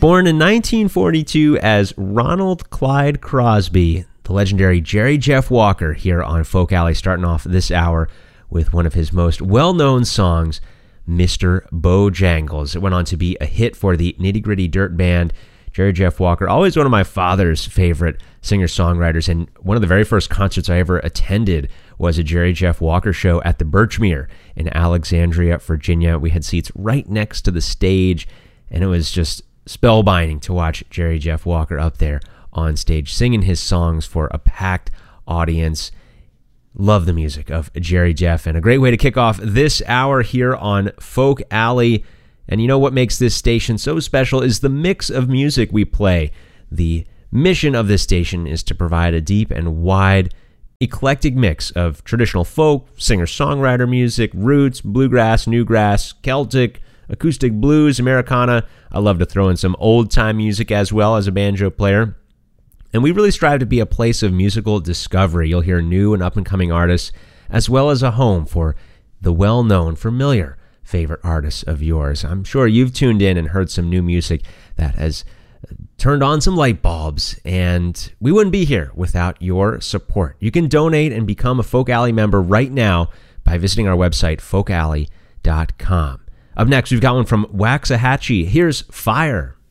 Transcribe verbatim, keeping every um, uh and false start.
Born in nineteen forty-two as Ronald Clyde Crosby, the legendary Jerry Jeff Walker here on Folk Alley, starting off this hour with one of his most well-known songs, Mister Bojangles. It went on to be a hit for the Nitty Gritty Dirt Band. Jerry Jeff Walker, always one of my father's favorite singer-songwriters, and one of the very first concerts I ever attended was a Jerry Jeff Walker show at the Birchmere in Alexandria, Virginia. We had seats right next to the stage, and it was just spellbinding to watch Jerry Jeff Walker up there on stage singing his songs for a packed audience. Love the music of Jerry Jeff, and a great way to kick off this hour here on Folk Alley. And you know what makes this station so special is the mix of music we play. The mission of this station is to provide a deep and wide, eclectic mix of traditional folk, singer-songwriter music, roots, bluegrass, newgrass, Celtic, acoustic blues, Americana. I love to throw in some old-time music as well as a banjo player. And we really strive to be a place of musical discovery. You'll hear new and up-and-coming artists, as well as a home for the well-known, familiar favorite artists of yours. I'm sure you've tuned in and heard some new music that has turned on some light bulbs, and we wouldn't be here without your support. You can donate and become a Folk Alley member right now by visiting our website, folk alley dot com. Up next, we've got one from Waxahachie. Here's Fire.